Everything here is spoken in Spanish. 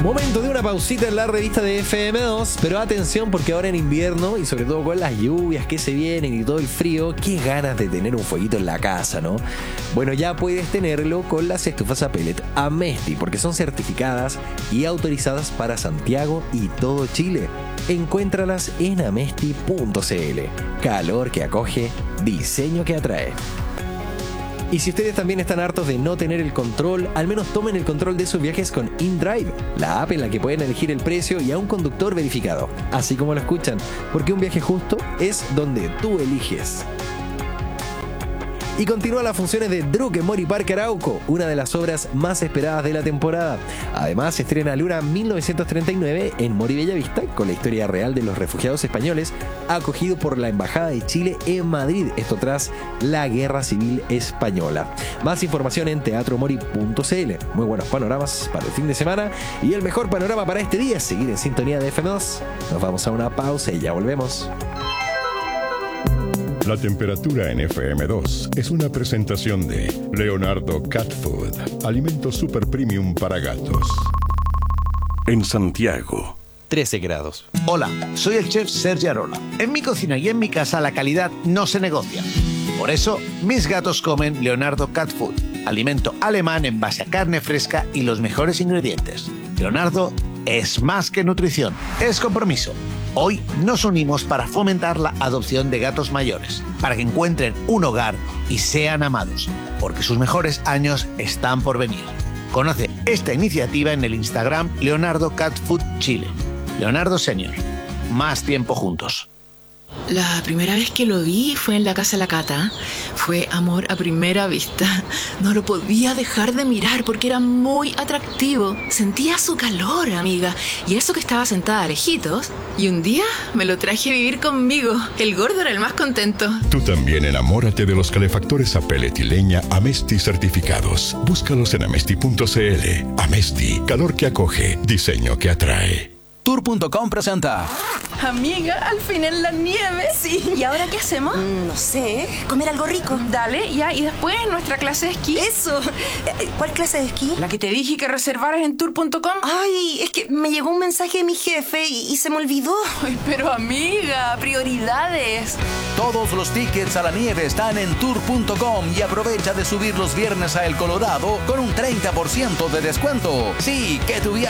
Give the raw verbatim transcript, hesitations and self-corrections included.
Momento de una pausita en la revista de F M dos, pero atención porque ahora en invierno y sobre todo con las lluvias que se vienen y todo el frío, qué ganas de tener un fueguito en la casa, ¿no? Bueno, ya puedes tenerlo con las estufas a pellet Amesti porque son certificadas y autorizadas para Santiago y todo Chile. Encuéntralas en amesti punto c l. Calor que acoge, diseño que atrae. Y si ustedes también están hartos de no tener el control, al menos tomen el control de sus viajes con InDrive, la app en la que pueden elegir el precio y a un conductor verificado, así como lo escuchan, porque un viaje justo es donde tú eliges. Y continúan las funciones de Druk en Mori Parque Arauco, una de las obras más esperadas de la temporada. Además, se estrena Luna mil novecientos treinta y nueve en Mori Bellavista, con la historia real de los refugiados españoles, acogido por la Embajada de Chile en Madrid, esto tras la Guerra Civil Española. Más información en teatro mori punto c l. Muy buenos panoramas para el fin de semana y el mejor panorama para este día es seguir en sintonía de F M dos. Nos vamos a una pausa y ya volvemos. La temperatura en F M dos es una presentación de Leonardo Cat Food, alimento super premium para gatos. En Santiago, trece grados. Hola, soy el chef Sergi Arola. En mi cocina y en mi casa la calidad no se negocia. Por eso, mis gatos comen Leonardo Cat Food, alimento alemán en base a carne fresca y los mejores ingredientes. Leonardo es más que nutrición, es compromiso. Hoy nos unimos para fomentar la adopción de gatos mayores, para que encuentren un hogar y sean amados, porque sus mejores años están por venir. Conoce esta iniciativa en el Instagram Leonardo Cat Food Chile. Leonardo Senior. Más tiempo juntos. La primera vez que lo vi fue en la casa de la Cata. Fue amor a primera vista. No lo podía dejar de mirar porque era muy atractivo. Sentía su calor, amiga. Y eso que estaba sentada lejitos. Y un día me lo traje a vivir conmigo. El gordo era el más contento. Tú también enamórate de los calefactores a pellet y leña Amesti certificados. Búscalos en amesti punto c l. Amesti, calor que acoge, diseño que atrae. Tour punto com presenta. Amiga, al fin en la nieve. Sí. ¿Y ahora qué hacemos? Mm, no sé, comer algo rico. Dale, ya, y después nuestra clase de esquí. Eso. ¿Cuál clase de esquí? La que te dije que reservaras en tour punto com. Ay, es que me llegó un mensaje de mi jefe y, y se me olvidó. Ay, pero amiga, prioridades. Todos los tickets a la nieve están en tour punto com y aprovecha de subir los viernes a El Colorado con un treinta por ciento de descuento. Sí, que tu viaje